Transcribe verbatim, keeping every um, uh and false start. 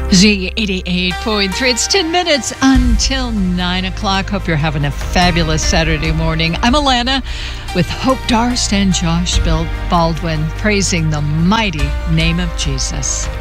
Z eighty-eight point three. It's ten minutes until nine o'clock. Hope you're having a fabulous Saturday morning. I'm Alana with Hope Darst and Josh Bill Baldwin praising the mighty name of Jesus.